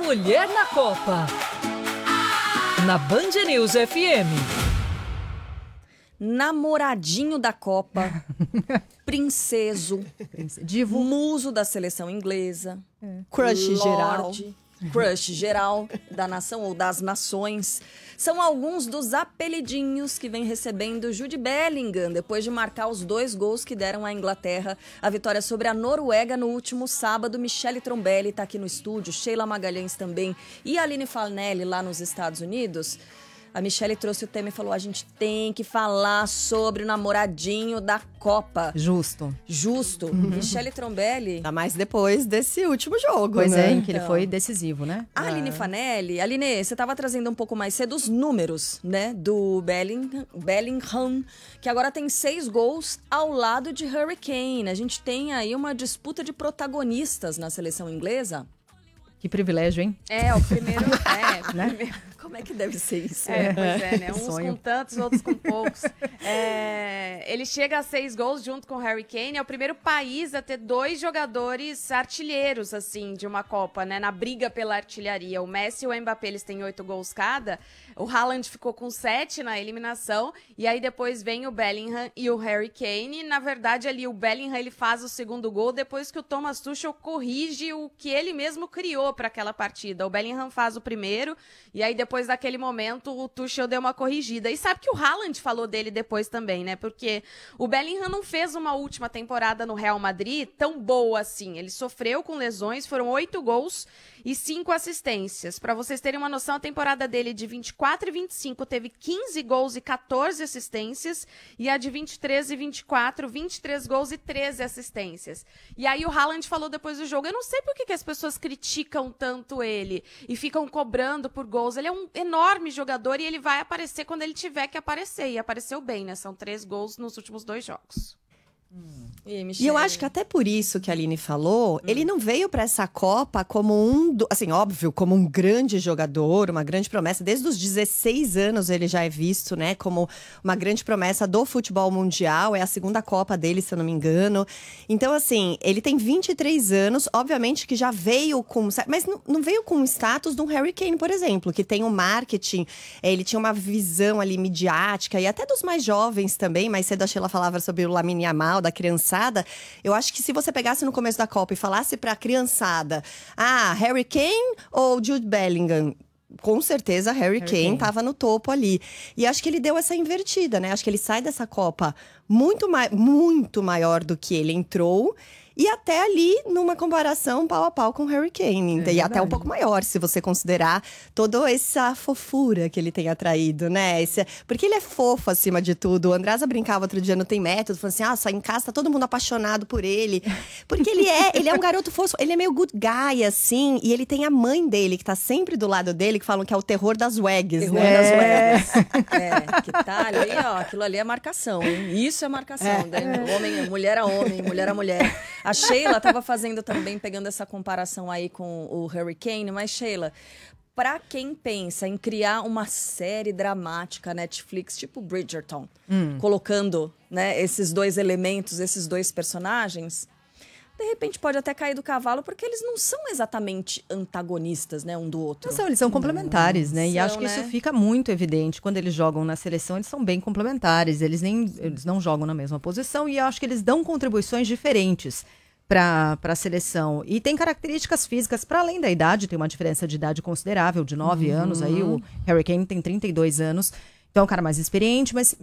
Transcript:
Mulher na Copa. Na Band News FM. Namoradinho da Copa, princeso, divo, muso da seleção inglesa, crush geral. Crush geral da nação ou das nações. São alguns dos apelidinhos que vem recebendo Jude Bellingham depois de marcar os 2 gols que deram à Inglaterra a vitória sobre a Noruega no último sábado. Michele Trombelli está aqui no estúdio, Sheila Magalhães também e a Aline Fanelli lá nos Estados Unidos. A Michele trouxe o tema e falou, a gente tem que falar sobre o namoradinho da Copa. Justo. Michele Trombelli. Ainda mais depois desse último jogo, pois né? é, em que ele foi decisivo, né? A Aline Fanelli. Aline, você estava trazendo um pouco mais cedo os números, né? Do Bellingham, que agora tem 6 gols ao lado de Harry Kane. A gente tem aí uma disputa de protagonistas na seleção inglesa. Que privilégio, hein? O primeiro... né? Como é que deve ser isso? Pois é, né? Uns sonho. com tantos, outros com poucos. Ele chega a 6 gols junto com o Harry Kane. É o primeiro país a ter 2 jogadores artilheiros, assim, de uma Copa, né? Na briga pela artilharia. O Messi e o Mbappé, eles têm 8 gols cada. O Haaland ficou com 7 na eliminação. E aí depois vem o Bellingham e o Harry Kane. Na verdade, ali o Bellingham, ele faz o segundo gol depois que o Thomas Tuchel corrige o que ele mesmo criou para aquela partida. O Bellingham faz o primeiro e aí depois daquele momento o Tuchel deu uma corrigida. E sabe que o Haaland falou dele depois também, né? Porque o Bellingham não fez uma última temporada no Real Madrid tão boa assim. Ele sofreu com lesões, foram 8 gols e 5 assistências. Para vocês terem uma noção, a temporada dele de 24 e 25 teve 15 gols e 14 assistências. E a de 23 e 24, 23 gols e 13 assistências. E aí o Haaland falou depois do jogo, eu não sei por que as pessoas criticam tanto ele e ficam cobrando por gols. Ele é um enorme jogador e ele vai aparecer quando ele tiver que aparecer. E apareceu bem, né? São 3 gols nos últimos 2 jogos. E eu acho que até por isso que a Aline falou, ele não veio para essa Copa como assim, óbvio, como um grande jogador, uma grande promessa. Desde os 16 anos ele já é visto, né, como uma grande promessa do futebol mundial. É a segunda Copa dele, se eu não me engano. Então, assim, ele tem 23 anos, obviamente que já veio com... Mas não veio com o status de um Harry Kane, por exemplo, que tem um marketing, ele tinha uma visão ali midiática, e até dos mais jovens também. Mais cedo a Sheila falava sobre o Lamine Yamal, da criançada. Eu acho que se você pegasse no começo da Copa e falasse pra criançada, Harry Kane ou Jude Bellingham? Com certeza, Harry Kane estava no topo ali. E acho que ele deu essa invertida, né? Acho que ele sai dessa Copa muito maior do que ele entrou. E até ali, numa comparação pau a pau com o Harry Kane. E até um pouco maior, se você considerar toda essa fofura que ele tem atraído, né? Porque ele é fofo, acima de tudo. O Andresa brincava outro dia no Tem Método, falando assim, só em casa tá todo mundo apaixonado por ele. Porque ele é um garoto fofo, ele é meio good guy, assim. E ele tem a mãe dele, que tá sempre do lado dele, que falam que é o terror das wags, né? Que tá ali, aquilo ali é marcação, hein? Isso é marcação, né? Mulher a homem, mulher a mulher. A Sheila estava fazendo também, pegando essa comparação aí com o Harry Kane, mas Sheila, para quem pensa em criar uma série dramática Netflix, tipo Bridgerton, colocando, né, esses 2 elementos, esses 2 personagens, de repente pode até cair do cavalo, porque eles não são exatamente antagonistas, né, um do outro. Não são, eles são complementares, né? E acho que isso fica muito evidente quando eles jogam na seleção, eles são bem complementares, eles não jogam na mesma posição e acho que eles dão contribuições diferentes para a seleção. E tem características físicas, para além da idade, tem uma diferença de idade considerável, de 9 anos, aí o Harry Kane tem 32 anos, então é um cara mais experiente, mas